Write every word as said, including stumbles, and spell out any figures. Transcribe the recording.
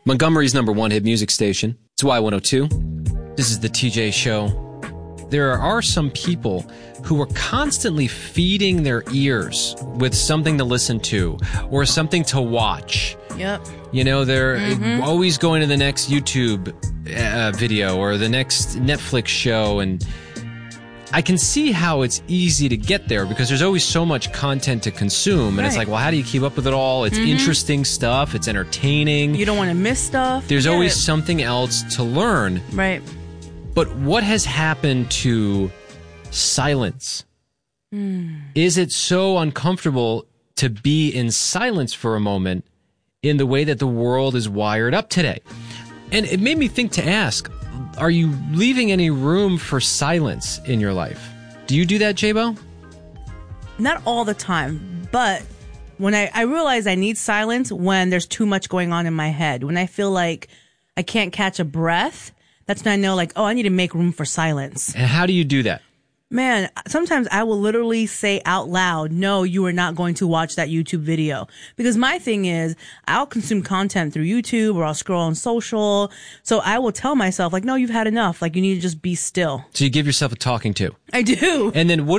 Montgomery's number one hit music station. It's Y one oh two. This is the T J Show. There are some people who are constantly feeding their ears with something to listen to or something to watch. Yep. You know, they're Mm-hmm. always going to the next YouTube uh, video or the next Netflix show, and I can see how it's easy to get there because there's always so much content to consume, and Right. it's like, well, how do you keep up with it all? It's Mm-hmm. interesting stuff. It's entertaining. You don't want to miss stuff. There's Yeah. always something else to learn. Right. But what has happened to silence? Mm. Is it so uncomfortable to be in silence for a moment in the way that the world is wired up today? And it made me think to ask, are you leaving any room for silence in your life? Do you do that, J-Bo? Not all the time, but when I, I realize I need silence when there's too much going on in my head. When I feel like I can't catch a breath, that's when I know, like, oh, I need to make room for silence. And how do you do that? Man, sometimes I will literally say out loud, no, you are not going to watch that YouTube video. Because my thing is, I'll consume content through YouTube or I'll scroll on social. So I will tell myself, like, no, you've had enough. Like, you need to just be still. So you give yourself a talking to. I do. And then what